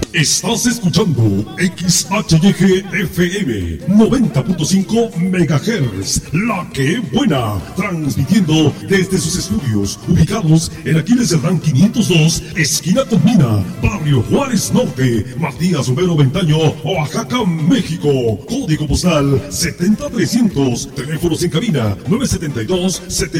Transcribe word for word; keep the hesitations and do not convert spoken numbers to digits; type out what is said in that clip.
Estás escuchando X H Y G F M noventa punto cinco megahertz, La Que Buena, transmitiendo desde sus estudios ubicados en Aquiles Cerdán quinientos dos, esquina con Mina, Barrio Juárez Norte, Matías Romero Ventaño, Oaxaca, México. Código postal setenta trescientos, teléfonos en cabina nueve siete dos, siete